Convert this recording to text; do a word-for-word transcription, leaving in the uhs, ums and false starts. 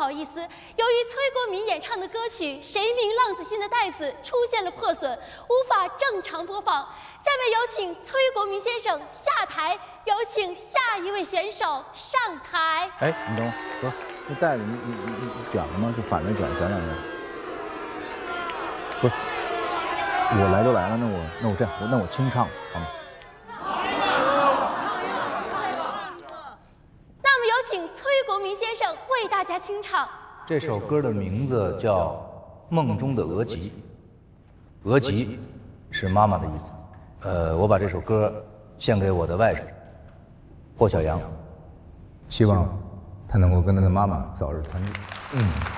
好意思，由于崔国民演唱的歌曲《谁明浪子心》的带子出现了破损，无法正常播放。下面有请崔国民先生下台，有请下一位选手上台。 哎，你等会儿，哥，这带子你你你你卷了吗？就反着卷，卷两下。不是，我来都来了，那我那我这样，我那我清唱好吗？ 请崔国民先生为大家清唱这首歌的名字叫《梦中的额吉》，额吉是妈妈的意思。呃，我把这首歌献给我的外甥霍小阳，希望他能够跟他的妈妈早日团聚。嗯。